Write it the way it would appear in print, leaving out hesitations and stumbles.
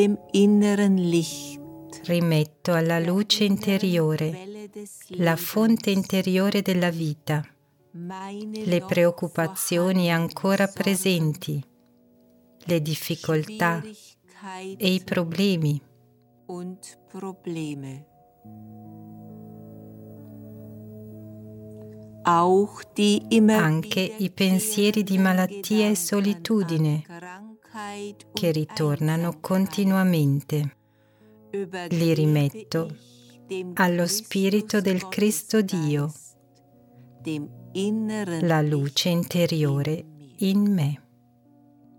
dem inneren Licht, rimetto alla luce interiore, la fonte interiore della vita, le preoccupazioni ancora presenti, le difficoltà e i problemi. Anche i pensieri di malattia e solitudine che ritornano continuamente. Li rimetto allo Spirito del Cristo Dio, la luce interiore in me.